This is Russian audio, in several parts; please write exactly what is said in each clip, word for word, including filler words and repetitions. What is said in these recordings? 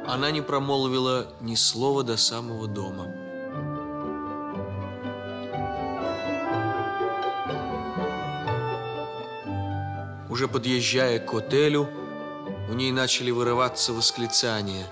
Она не промолвила ни слова до самого дома. Уже подъезжая к отелю, у ней начали вырываться восклицания.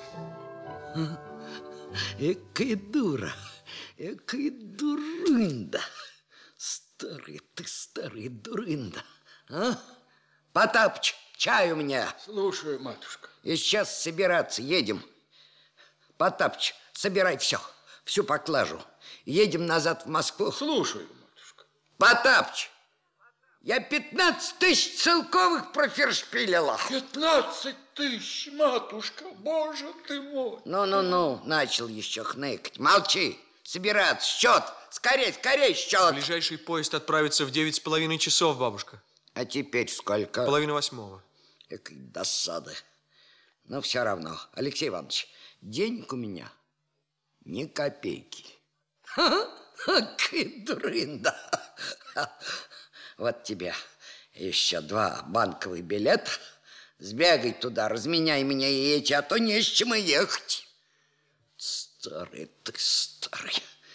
Экая дура, экая дурында. Старый ты, старый дурында. А? Потапыч, чаю мне. Слушаю, матушка. И сейчас собираться, едем. Потапыч, собирай все, всю поклажу. Едем назад в Москву. Слушаю, матушка. Потапыч, я пятнадцать тысяч целковых профершпилила. Пятнадцать тысяч, матушка, боже ты мой. Ну-ну-ну, начал еще хныкать. Молчи, собираться, счет. Скорей, скорей, счет. Ближайший поезд отправится в девять с половиной часов, бабушка. А теперь сколько? Половина восьмого. Экая досада. Но все равно, Алексей Иванович, денег у меня ни копейки. Какая дурында. Вот тебе еще два банковых билета. Сбегай туда, разменяй меня и эти, а то не с чем и ехать. Старый ты, старый.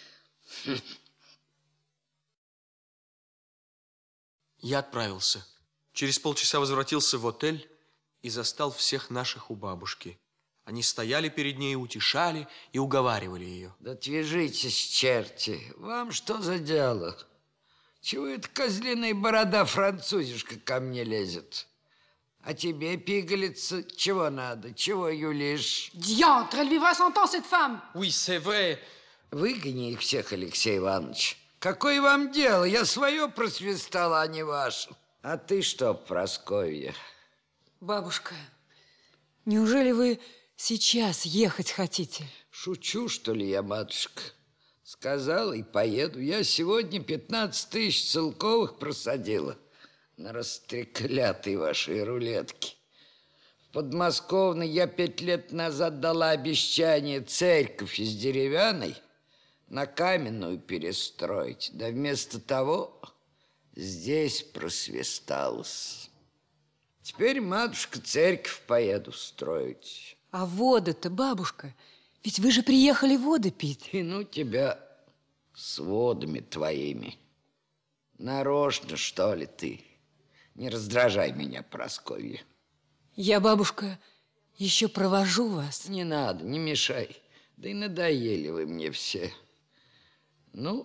Я отправился. Через полчаса возвратился в отель и застал всех наших у бабушки. Они стояли перед ней, утешали и уговаривали ее. Да отвяжитесь, черти, вам что за дело? Чего эта козлиная борода французишка ко мне лезет? А тебе, пигалица, чего надо? Чего юлишь? Diantre, elle vivra cent ans, cette femme. Oui, c'est vrai. Выгони их всех, Алексей Иванович. Какое вам дело? Я свое просвистала, а не ваше. А ты что, Прасковья? Бабушка, неужели вы сейчас ехать хотите? Шучу, что ли я, матушка? Сказала и поеду. Я сегодня пятнадцать тысяч целковых просадила на растреклятые ваши рулетки. В подмосковной я пять лет назад дала обещание церковь из деревянной на каменную перестроить. Да вместо того здесь просвисталось. Теперь, матушка, церковь поеду строить. А воды-то, бабушка, ведь вы же приехали воды пить. И ну тебя с водами твоими. Нарочно, что ли, ты? Не раздражай меня, Прасковья. Я, бабушка, еще провожу вас. Не надо, не мешай. Да и надоели вы мне все. Ну,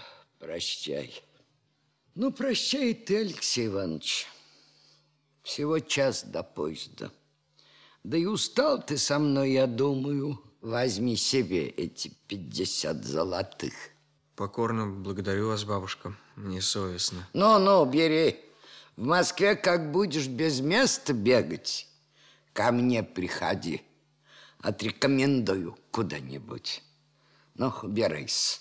прощай. Ну, прощай ты, Алексей Иванович. Всего час до поезда. Да и устал ты со мной, я думаю. Возьми себе эти пятьдесят золотых. Покорно благодарю вас, бабушка. Мне совестно. Ну-ну, бери. В Москве, как будешь без места бегать, ко мне приходи. Отрекомендую куда-нибудь. Ну, убирайся.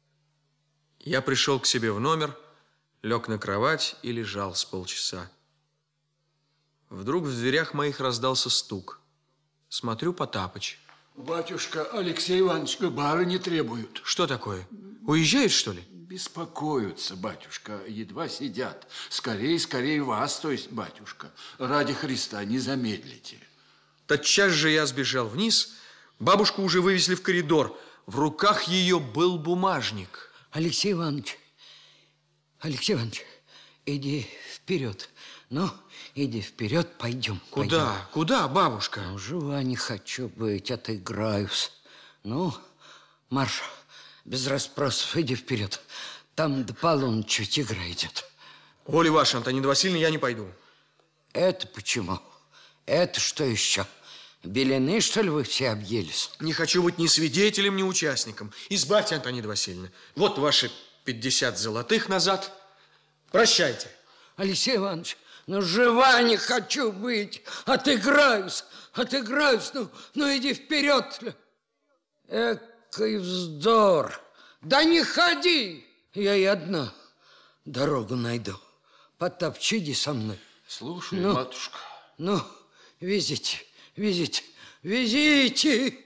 Я пришел к себе в номер, лег на кровать и лежал с полчаса. Вдруг в дверях моих раздался стук. Смотрю, Потапыч. Батюшка, Алексей Иванович, барыни требуют. Что такое? Уезжают, что ли? Беспокоятся, батюшка, едва сидят. Скорее, скорее вас, то есть, батюшка. Ради Христа, не замедлите. Тотчас же я сбежал вниз. Бабушку уже вывезли в коридор. В руках ее был бумажник. Алексей Иванович, Алексей Иванович, иди вперед. Ну, иди вперед, пойдем. Куда? Пойдем. Куда, бабушка? Ну, жива не хочу быть, отыграюсь. Ну, марш, без расспросов, иди вперед. Там до полуночи игра идет. Воля ваша, Антонина Васильевна, я не пойду. Это почему? Это что еще? Белины, что ли, вы все объелись? Не хочу быть ни свидетелем, ни участником. Избавьте, Антонина Васильевна. Вот ваши пятьдесят золотых назад. Прощайте. Алексей Иванович, ну, жива не хочу быть. Отыграюсь, отыграюсь. Ну, ну иди вперед. Экой вздор. Да не ходи. Я и одна дорогу найду. Потапыч, иди со мной. Слушай, ну, матушка. Ну, везите, везите, везите.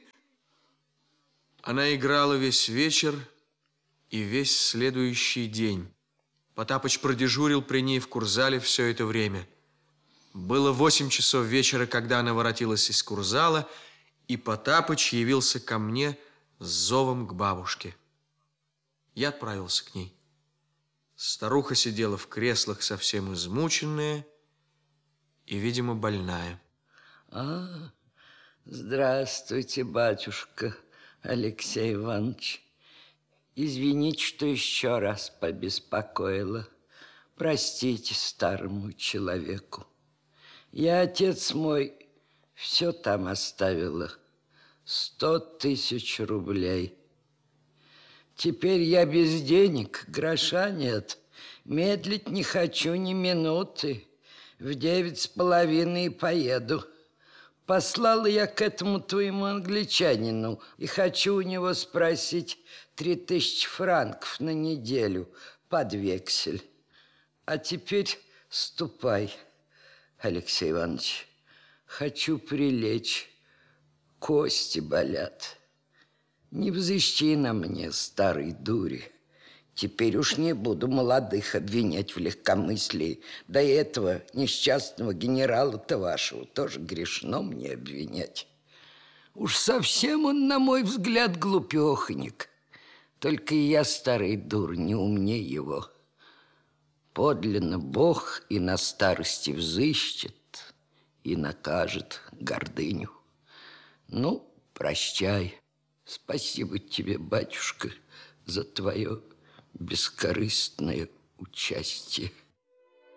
Она играла весь вечер и весь следующий день. Потапыч продежурил при ней в курзале все это время. Было восемь часов вечера, когда она воротилась из курзала И Потапыч явился ко мне с зовом к бабушке. Я отправился к ней. Старуха сидела в креслах, совсем измученная и, видимо, больная. А, здравствуйте, батюшка Алексей Иванович. Извините, что еще раз побеспокоила. Простите старому человеку. Я, отец мой, все там оставила. Сто тысяч рублей. Теперь я без денег, гроша нет. Медлить не хочу ни минуты. В девять с половиной поеду. Послала я к этому твоему англичанину и хочу у него спросить три тысячи франков на неделю под вексель. А теперь ступай, Алексей Иванович. Хочу прилечь, кости болят. Не взыщи на мне, старой дури. Теперь уж не буду молодых обвинять в легкомыслии. До этого несчастного генерала-то вашего тоже грешно мне обвинять. Уж совсем он, на мой взгляд, глупеханик. Только и я, старый дур, не умней его. Подлинно Бог и на старости взыщет, и накажет гордыню. Ну, прощай. Спасибо тебе, батюшка, за твое бескорыстное участие.